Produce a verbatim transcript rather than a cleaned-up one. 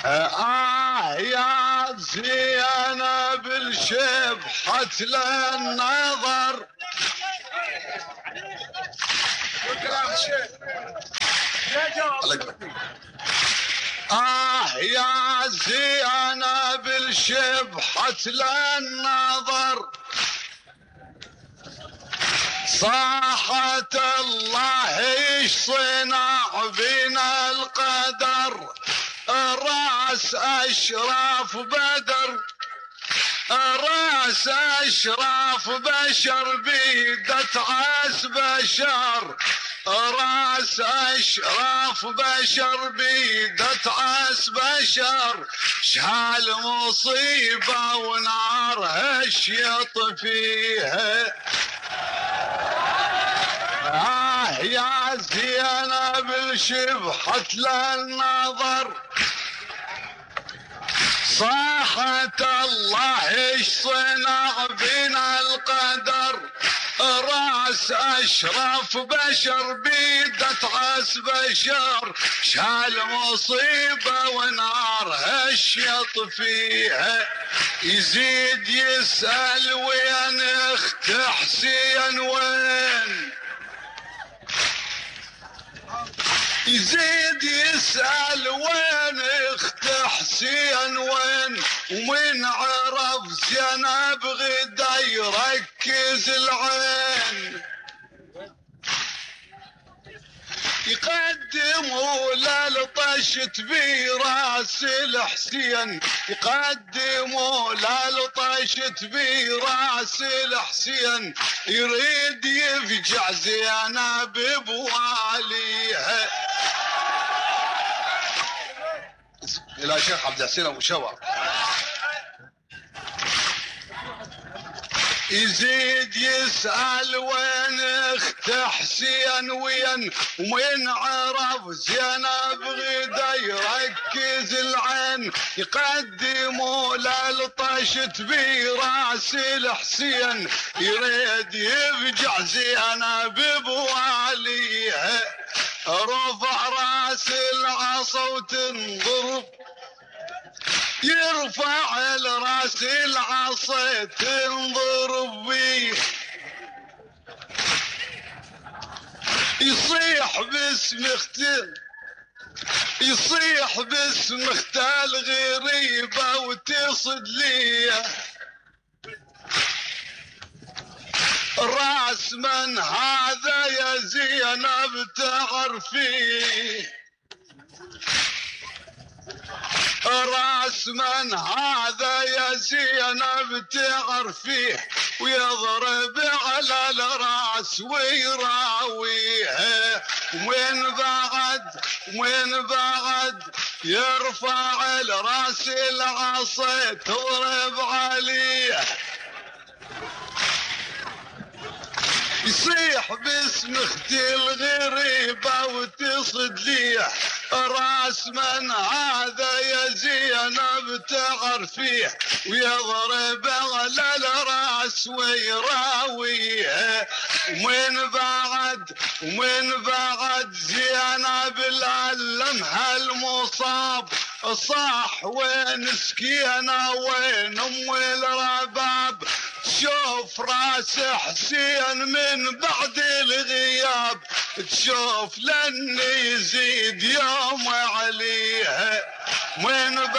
آه يا زينب الشبحة للنظر. آه يا زينب الشبحة للنظر، صاحت الله ايش صنع بنا القدر، راس اشراف بدر، راس اشراف بشر بيدت عاس بشر، راس اشراف بشر بيدت عاس بشر، شحال مصيبة ونارها شيط فيها. آه يا زينب الشبحة للنظر، صاحت الله ايش صنع بنا القدر، راس اشرف بشر بيدت عاس بشر، شال مصيبة ونارها الشط فيها. يزيد يسأل وين اخت حسين وين، يزيد يسأل وين اخت حسين وين، ومن عرف زينب غدا يركز العين، يقدموا للطشت براس الحسين، يقدموا للطشت براس الحسين، يريد يفجع زينب بواليها. الى شيخ عبد الحسين ابو شوى. يزيد يسأل وين اخت حسين وين، ومن عرف زينب غدا يركز العين، يقدموا للطشت براس الحسين، يريد يفجع زينب بواليها. رفع راس العصا وتنضرب، يرفع الراس العصا تنضرب بيه، يصيح باسم اختل، يصيح باسم اختال غريبة وتصد ليه. راس من هذا يا زينب تعرفيه، راس من هذا يا زينب تعرفيه، ويضرب على الراس ويراويها. ومن بعد ومن بعد يرفع الراس العصا تضرب عليه، يصيح باسم اختي الغريبة وتصد ليه. راس من هذا يا زينب تعرفيه، ويضرب على الراس ويراويها. ومن بعد ومن بعد زينب العلمها المصاب، صاح وين سكينة وين ام الرباب، تشوف راس حسين من بعد الغياب، تشوف لن يزيد يوم عليها. وين